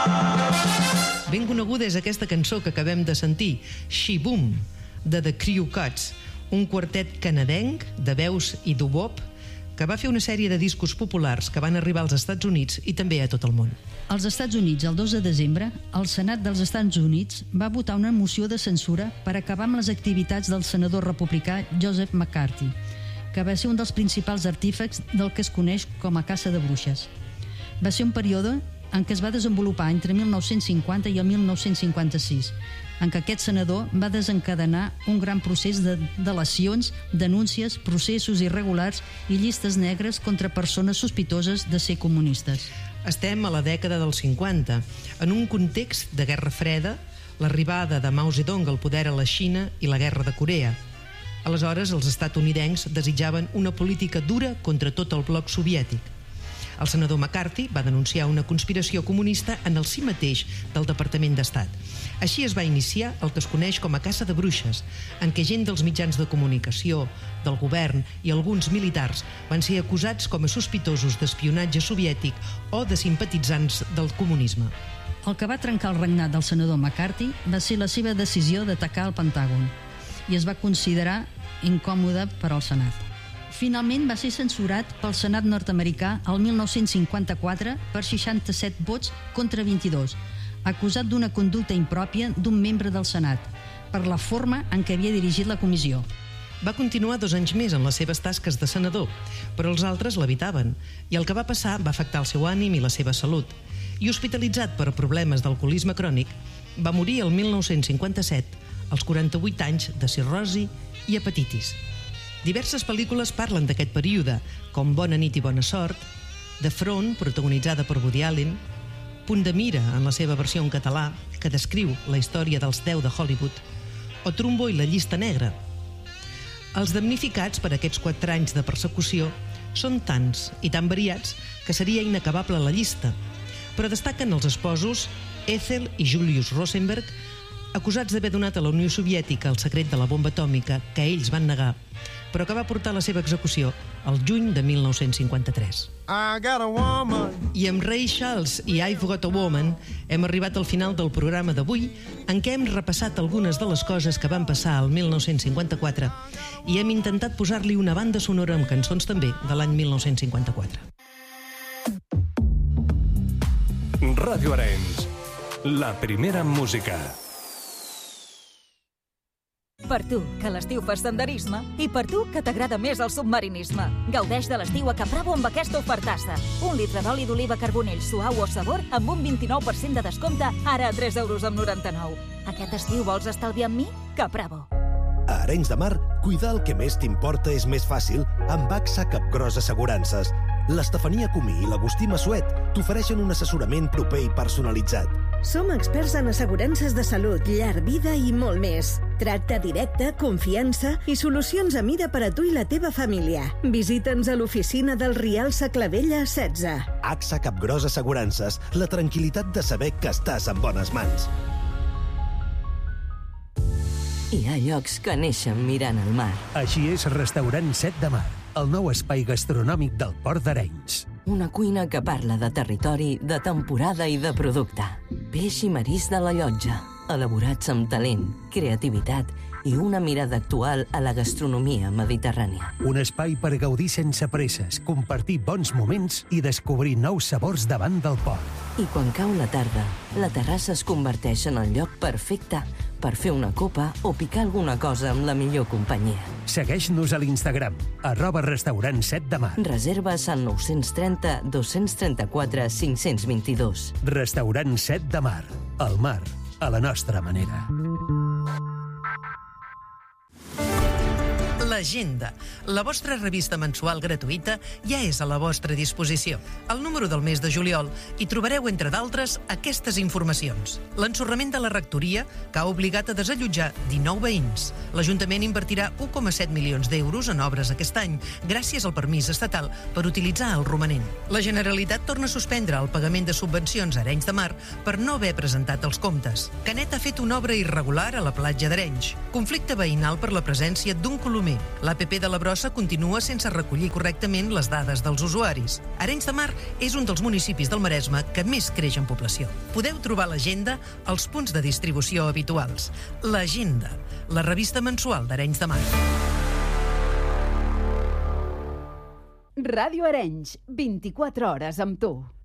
Ben coneguda és aquesta cançó que acabem de sentir, She Boom, de The Crew Cuts, un quartet canadenc de veus i doo-wop que va fer una sèrie de discos populars que van arribar als Estats Units i també a tot el món. Als Estats Units, el 2 de desembre, el Senat dels Estats Units va votar una moció de censura per acabar amb les activitats del senador republicà Joseph McCarthy, que va ser un dels principals artífexs del que es coneix com a caça de bruixes. Va ser un període en què es va desenvolupar entre 1950 i el 1956, en què aquest senador va desencadenar un gran procés de delacions, denúncies, processos irregulars i llistes negres contra persones sospitoses de ser comunistes. Estem a la dècada dels 50, en un context de Guerra Freda, l'arribada de Mao Zedong al poder a la Xina i la Guerra de Corea. Aleshores, els estatunidencs desitjaven una política dura contra tot el bloc soviètic. El senador McCarthy va denunciar una conspiració comunista en el si mateix del Departament d'Estat. Així es va iniciar el que es coneix com a caça de bruixes, en què gent dels mitjans de comunicació, del govern i alguns militars van ser acusats com a sospitosos d'espionatge soviètic o de simpatitzants del comunisme. El que va trencar el regnat del senador McCarthy va ser la seva decisió d'atacar el Pentàgon i es va considerar incòmode per al Senat. Finalment va ser censurat pel Senat nord-americà el 1954 per 67 vots contra 22, acusat d'una conducta impròpia d'un membre del Senat, per la forma en què havia dirigit la comissió. Va continuar 2 anys més en les seves tasques de senador, però els altres l'evitaven, i el que va passar va afectar el seu ànim i la seva salut. I hospitalitzat per problemes d'alcoholisme crònic, va morir el 1957, als 48 anys de cirrosi i hepatitis. Diverses pel·lícules parlen d'aquest període, com Bona nit i bona sort, The Front, protagonitzada per Woody Allen, Punt de mira, en la seva versió en català, que descriu la història dels 10 de Hollywood, o Trumbo i la llista negra. Els damnificats per aquests 4 anys de persecució són tants i tan variats que seria inacabable la llista, però destaquen els esposos Ethel i Julius Rosenberg, acusats d'haver donat a la Unió Soviètica el secret de la bomba atòmica que ells van negar, però que va portar a la seva execució el juny de 1953. I amb Ray Charles i I've Got a Woman hem arribat al final del programa d'avui, en què hem repassat algunes de les coses que van passar al 1954 i hem intentat posar-li una banda sonora amb cançons també de l'any 1954. Ràdio Arenys, la primera en música. Per tu, que a l'estiu fas senderisme, i per tu, que t'agrada més el submarinisme. Gaudeix de l'estiu a Caprabo amb aquesta ofertassa. 1 litre d'oli d'oliva Carbonell suau o sabor amb un 29% de descompte, ara a 3,99 €. Aquest estiu vols estalviar amb mi? Caprabo. A Arenys de Mar, cuidar el que més t'importa és més fàcil amb AXA Capgros Assegurances. L'Estefania Comí i l'Agustí Massuet t'ofereixen un assessorament proper i personalitzat. Som experts en assegurances de salut, llar, vida i molt més. Tracte directe, confiança i solucions a mida per a tu i la teva família. Visita'ns a l'oficina del Rial Saclavella 16. AXA Capgros Assegurances, la tranquil·litat de saber que estàs en bones mans. Hi ha llocs que neixen mirant el mar. Així és Restaurant Set de Mar, el nou espai gastronòmic del Port d'Arenys. Una cuina que parla de territori, de temporada i de producte. Peix i marís de la Llotja, elaborats amb talent, creativitat i una mirada actual a la gastronomia mediterrània. Un espai per gaudir sense presses, compartir bons moments i descobrir nous sabors davant del port. I quan cau la tarda, la terrassa es converteix en el lloc perfecte per fer una copa o picar alguna cosa amb la millor companyia. Segueix-nos a l'Instagram, @restaurant 7 de Mar. Reserves al 930 234 522. Restaurant 7 de Mar. El mar, a la nostra manera. L'Agenda, la vostra revista mensual gratuïta, ja és a la vostra disposició. Al número del mes de juliol hi trobareu, entre d'altres, aquestes informacions. L'ensorrament de la rectoria, que ha obligat a desallotjar 19 veïns. L'Ajuntament invertirà 1,7 milions d'euros en obres aquest any, gràcies al permís estatal per utilitzar el romanent. La Generalitat torna a suspendre el pagament de subvencions a Arenys de Mar per no haver presentat els comptes. Canet ha fet una obra irregular a la platja d'Arenys. Conflicte veïnal per la presència d'un colomer. L'APP de la Brossa continua sense recollir correctament les dades dels usuaris. Arenys de Mar és un dels municipis del Maresme que més creix en població. Podeu trobar l'agenda als punts de distribució habituals. L'Agenda, la revista mensual d'Arenys de Mar. Ràdio Arenys, 24 hores amb tu.